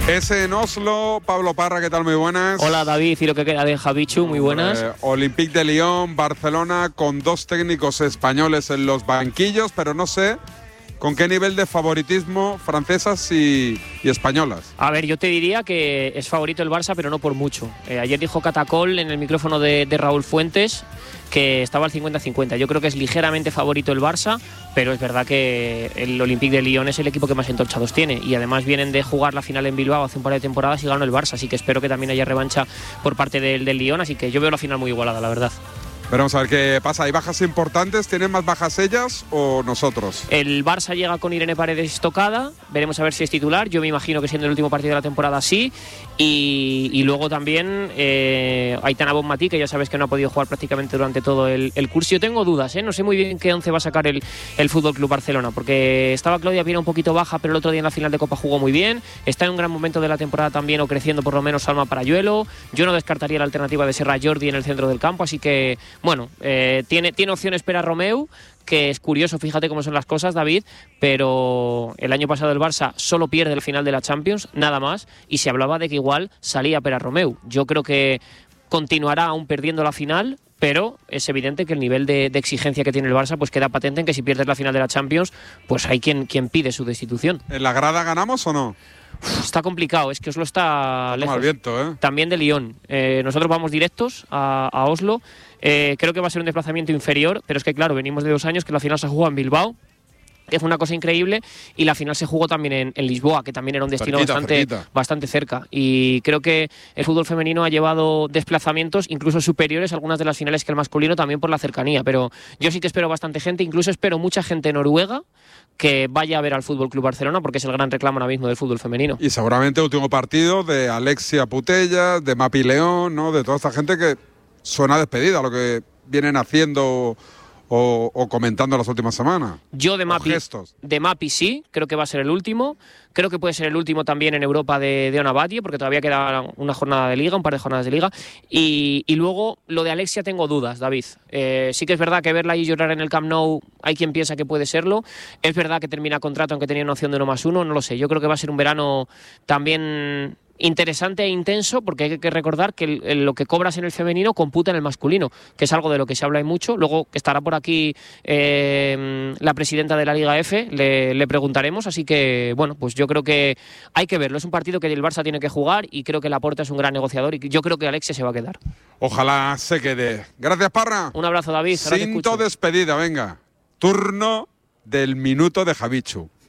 Ese en Oslo, Pablo Parra, ¿qué tal? Muy buenas. Hola David, y lo que queda de Javichu, muy buenas. Olympique de Lyon, Barcelona, con 2 técnicos españoles en los banquillos, pero no sé con qué nivel de favoritismo francesas y españolas. A ver, yo te diría que es favorito el Barça, pero no por mucho. Ayer dijo Catacol en el micrófono de Raúl Fuentes que estaba al 50-50. Yo creo que es ligeramente favorito el Barça, pero es verdad que el Olympique de Lyon es el equipo que más entorchados tiene, y además vienen de jugar la final en Bilbao hace un par de temporadas y ganó el Barça, así que espero que también haya revancha por parte del Lyon, así que yo veo la final muy igualada, la verdad. Pero vamos a ver qué pasa. ¿Hay bajas importantes? ¿Tienen más bajas ellas o nosotros? El Barça llega con Irene Paredes tocada. Veremos a ver si es titular. Yo me imagino que siendo el último partido de la temporada sí. Y luego también Aitana Bonmatí, que ya sabes que no ha podido jugar prácticamente durante todo el curso. Yo tengo dudas, no sé muy bien qué 11 va a sacar el Fútbol Club Barcelona, porque estaba Claudia Pina un poquito baja, pero el otro día en la final de Copa jugó muy bien. Está en un gran momento de la temporada también, o creciendo por lo menos Salma Parayuelo. Yo no descartaría la alternativa de Serra Jordi en el centro del campo, así que bueno, tiene opciones para Romeu, que es curioso, fíjate cómo son las cosas, David, pero el año pasado el Barça solo pierde el final de la Champions, nada más, y se hablaba de que igual salía Pere Romeu. Yo creo que continuará aún perdiendo la final, pero es evidente que el nivel de exigencia que tiene el Barça pues queda patente en que si pierdes la final de la Champions, pues hay quien pide su destitución. ¿En la grada ganamos o no? Está complicado, es que Oslo está lejos. Mal viento, También de Lyon. Nosotros vamos directos a Oslo. Creo que va a ser un desplazamiento inferior, pero es que claro, venimos de 2 años que la final se jugó en Bilbao, que fue una cosa increíble, y la final se jugó también en Lisboa, que también era un destino bastante cerca. Y creo que el fútbol femenino ha llevado desplazamientos incluso superiores a algunas de las finales que el masculino, también por la cercanía. Pero yo sí que espero bastante gente, incluso espero mucha gente noruega que vaya a ver al Fútbol Club Barcelona, porque es el gran reclamo ahora mismo del fútbol femenino. Y seguramente último partido de Alexia Putellas, de Mapi León, ¿no? De toda esta gente que suena despedida, lo que vienen haciendo o comentando las últimas semanas. Yo de Mapi sí, creo que va a ser el último. Creo que puede ser el último también en Europa de Ona Batlle, porque todavía queda una jornada de liga, un par de jornadas de liga. Y luego lo de Alexia tengo dudas, David. Sí que es verdad que verla ahí llorar en el Camp Nou, hay quien piensa que puede serlo. Es verdad que termina contrato aunque tenía una opción de 1+1, no lo sé. Yo creo que va a ser un verano también interesante e intenso, porque hay que recordar que lo que cobras en el femenino computa en el masculino, que es algo de lo que se habla mucho. Luego estará por aquí la presidenta de la Liga F, le preguntaremos, así que bueno, pues yo creo que hay que verlo. Es un partido que el Barça tiene que jugar, y creo que Laporta es un gran negociador, y yo creo que Alexia se va a quedar. Ojalá se quede. Gracias, Parra. Un abrazo, David. Cinto despedida, venga. Turno del minuto de Javichu.